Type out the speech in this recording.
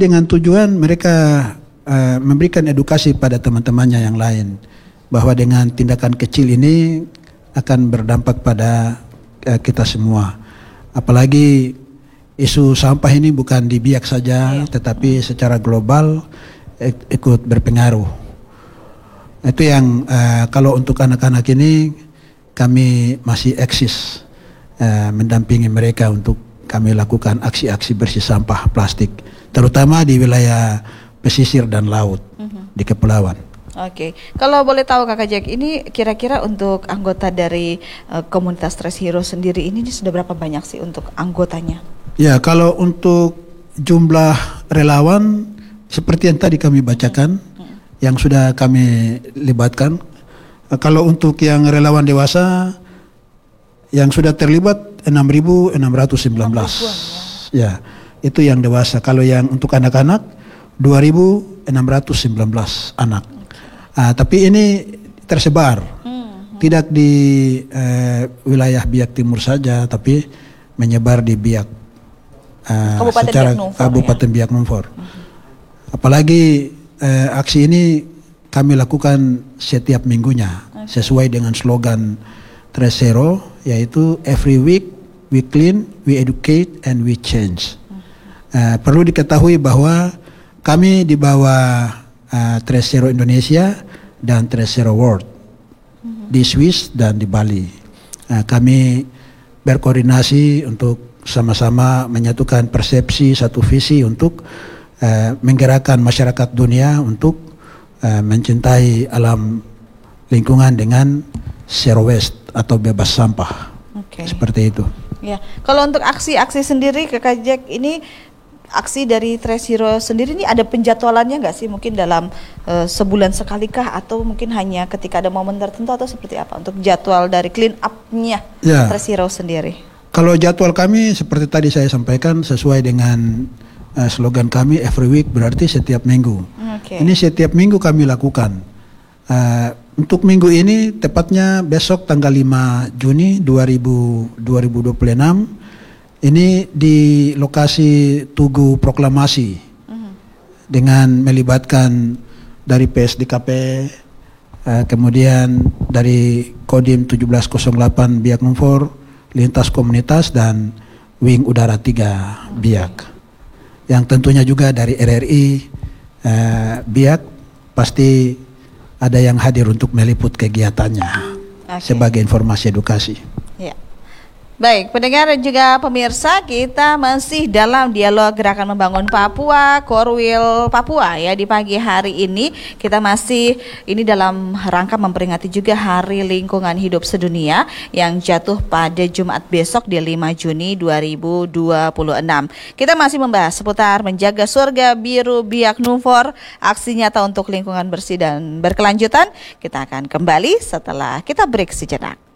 dengan tujuan mereka memberikan edukasi pada teman-temannya yang lain bahwa dengan tindakan kecil ini akan berdampak pada kita semua. Apalagi isu sampah ini bukan di Biak saja, tetapi secara global ikut berpengaruh. Itu yang kalau untuk anak-anak ini kami masih eksis mendampingi mereka untuk kami lakukan aksi-aksi bersih sampah plastik, terutama di wilayah pesisir dan laut di kepulauan. Oke, kalau boleh tahu Kakak Jack, ini kira-kira untuk anggota dari komunitas Trace Hero sendiri ini sudah berapa banyak sih untuk anggotanya? Ya, kalau untuk jumlah relawan seperti yang tadi kami bacakan, yang sudah kami libatkan. Kalau untuk yang relawan dewasa, yang sudah terlibat 6.619. Ya, itu yang dewasa. Kalau yang untuk anak-anak 2.619 anak. Tapi ini tersebar, tidak di wilayah Biak Timur saja, tapi menyebar di Biak, secara Kabupaten Biak Numfor. Apalagi aksi ini kami lakukan setiap minggunya, sesuai dengan slogan Trace Hero, yaitu every week we clean, we educate, and we change. Perlu diketahui bahwa kami di bawah Trace Hero Indonesia dan Trace Hero World di Swiss dan di Bali. Kami berkoordinasi untuk sama-sama menyatukan persepsi, satu visi untuk menggerakkan masyarakat dunia untuk mencintai alam lingkungan dengan zero waste atau bebas sampah. Seperti itu. Ya, kalau untuk aksi-aksi sendiri Kakak Jack, ini aksi dari Trace Hero sendiri ini ada penjadwalannya nggak sih? Mungkin dalam sebulan sekalikah atau mungkin hanya ketika ada momen tertentu atau seperti apa untuk jadwal dari clean up-nya Trace Hero sendiri? Kalau jadwal kami seperti tadi saya sampaikan sesuai dengan slogan kami every week, berarti setiap minggu. Ini setiap minggu kami lakukan. Untuk minggu ini tepatnya besok tanggal 5 Juni 2026. Ini di lokasi Tugu Proklamasi dengan melibatkan dari PSDKP, kemudian dari Kodim 1708 Biak Numfor, Lintas Komunitas, dan Wing Udara 3 Biak. Yang tentunya juga dari RRI Biak, pasti ada yang hadir untuk meliput kegiatannya sebagai informasi edukasi. Ya. Baik, pendengar dan juga pemirsa, kita masih dalam dialog Gerakan Membangun Papua, Korwil Papua ya. Di pagi hari ini kita masih ini dalam rangka memperingati juga Hari Lingkungan Hidup Sedunia yang jatuh pada Jumat besok di 5 Juni 2026. Kita masih membahas seputar menjaga surga biru Biak Numfor, aksi nyata untuk lingkungan bersih dan berkelanjutan. Kita akan kembali setelah kita break sejenak.